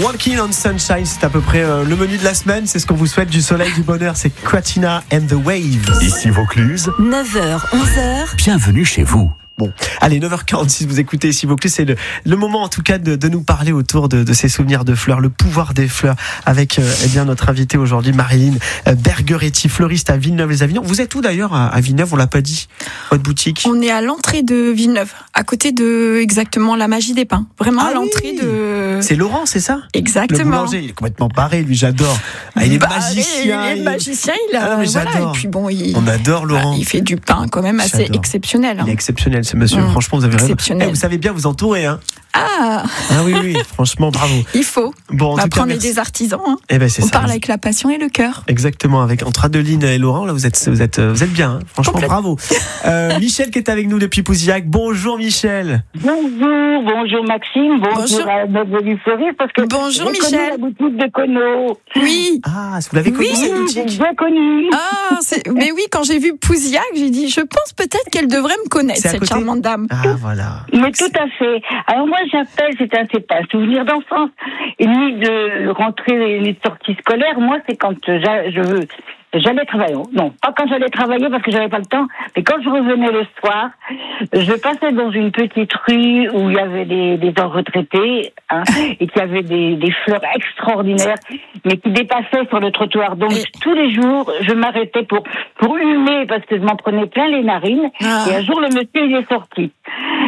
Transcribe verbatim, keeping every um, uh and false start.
Walking on Sunshine, c'est à peu près euh, le menu de la semaine. C'est ce qu'on vous souhaite, du soleil, du bonheur. C'est Quatina and the Waves. Ici Vaucluse, neuf heures, onze heures. Bienvenue chez vous. Bon, allez, neuf heures quarante-six, vous écoutez ici Vaucluse, c'est le, le moment en tout cas de, de nous parler autour de, de ces souvenirs de fleurs, le pouvoir des fleurs, avec euh, eh bien notre invitée aujourd'hui, Marilyn Bergeretti, fleuriste à Villeneuve-les-Avignon. Vous êtes où d'ailleurs à, à Villeneuve, on l'a pas dit, votre boutique? On est à l'entrée de Villeneuve, à côté de exactement la Magie des Pins. Vraiment Ah à l'entrée oui. de... C'est Laurent, c'est ça? Exactement. Le boulanger, il est complètement barré, lui, j'adore. Ah, il est Barré, magicien. Il est magicien, il a... Ah, mais voilà. j'adore. Et puis bon, il... On adore Laurent. Bah, il fait du pain quand même assez J'adore. exceptionnel. Hein. Il est exceptionnel, ce monsieur. Mmh. Franchement, vous avez raison. Exceptionnel. Eh, vous savez bien vous entourer, hein? Ah, Ah oui, oui, franchement, bravo. il faut. Bon, en tout Après, cas, on est merci. des artisans. Hein. Eh ben, c'est On ça. parle avec la passion et le cœur. Exactement, avec entre Adeline et Laurent, là, vous êtes, vous êtes, vous êtes bien. Hein. Franchement, Complète. bravo. Euh, Michel qui est avec nous depuis Pouzillac. Bonjour, Michel. Bonjour, bonjour Maxime, bonjour, Bonjour. à notre du fleuriste, parce que Bonjour, j'ai Michel. connu la boutique de Conneau. Oui. Ah, vous l'avez connu Oui, cette Oui, j'ai boutique? bien connu. Ah, c'est... mais oui, quand j'ai vu Pouzillac, j'ai dit, je pense peut-être qu'elle devrait me connaître, C'est à cette côté charmante dame. Ah, voilà. Mais tout à fait. Alors moi j'appelle, c'est un, c'est pas un souvenir d'enfance, et ni de rentrée ni de sortie scolaire. Moi c'est quand j'a- je veux. J'allais travailler, non, pas quand j'allais travailler parce que j'avais pas le temps, mais quand je revenais le soir, je passais dans une petite rue où il y avait des, des gens retraités, hein, et qui avaient des, des fleurs extraordinaires, mais qui dépassaient sur le trottoir. Donc, Et- tous les jours, je m'arrêtais pour, pour humer parce que je m'en prenais plein les narines, Ah. et un jour, le monsieur, il est sorti.